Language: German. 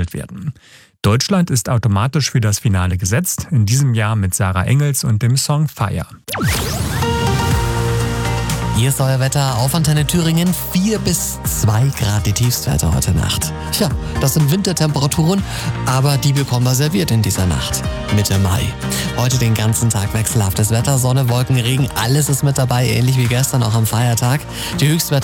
verhandelt werden. Deutschland ist automatisch für das Finale gesetzt, in diesem Jahr mit Sarah Engels und dem Song Fire. Hier ist euer Wetter auf Antenne Thüringen. 4 bis 2 Grad die Tiefstwerte heute Nacht. Tja, das sind Wintertemperaturen, aber die bekommen wir serviert in dieser Nacht. Mitte Mai. Heute den ganzen Tag wechselhaftes Wetter, Sonne, Wolken, Regen, alles ist mit dabei, ähnlich wie gestern auch am Feiertag. Die Höchstwerte